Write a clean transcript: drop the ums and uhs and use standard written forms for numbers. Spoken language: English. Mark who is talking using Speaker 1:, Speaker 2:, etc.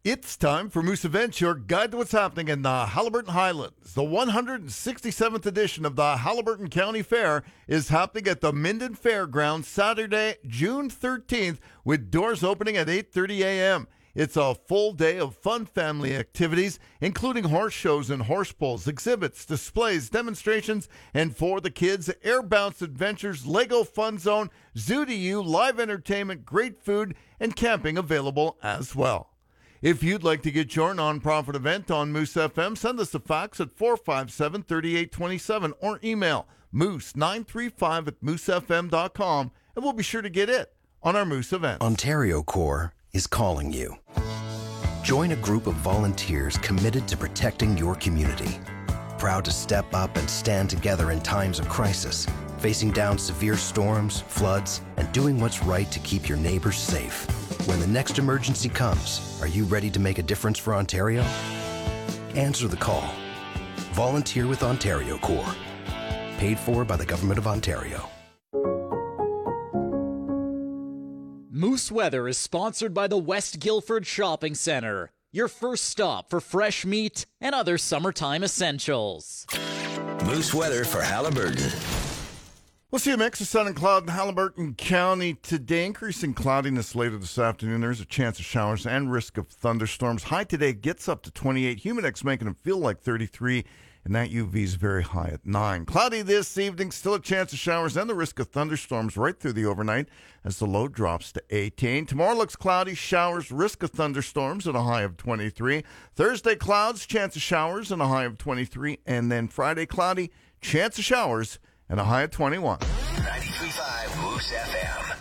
Speaker 1: It's time for Moose Events, your guide to what's happening in the Haliburton Highlands. The 167th edition of the Haliburton County Fair is happening at the Minden Fairgrounds Saturday, June 13th, with doors opening at 8:30 a.m. It's a full day of fun family activities, including horse shows and horse pulls, exhibits, displays, demonstrations, and for the kids, air bounce adventures, Lego Fun Zone, Zoo to You, live entertainment, great food, and camping available as well. If you'd like to get your nonprofit event on Moose FM, send us a fax at 457-3827 or email moose935@moosefm.com, and we'll be sure to get it on our Moose event.
Speaker 2: Ontario Corps is calling you. Join a group of volunteers committed to protecting your community. Proud to step up and stand together in times of crisis, facing down severe storms, floods, and doing what's right to keep your neighbors safe. When the next emergency comes, are you ready to make a difference for Ontario? Answer the call. Volunteer with Ontario Corps. Paid for by the Government of Ontario.
Speaker 3: Moose Weather is sponsored by the West Guildford Shopping Centre, your first stop for fresh meat and other summertime essentials.
Speaker 4: Moose Weather for Haliburton.
Speaker 1: We'll see a mix of sun and cloud in Haliburton County today. Increasing cloudiness later this afternoon. There's a chance of showers and risk of thunderstorms. High today gets up to 28. Humidex making it feel like 33. And that UV is very high at 9. Cloudy this evening. Still a chance of showers and the risk of thunderstorms right through the overnight as the low drops to 18. Tomorrow looks cloudy, showers, risk of thunderstorms at a high of 23. Thursday, clouds, chance of showers and a high of 23. And then Friday, cloudy, chance of showers and a high of 21.
Speaker 4: 93.5 Moose FM.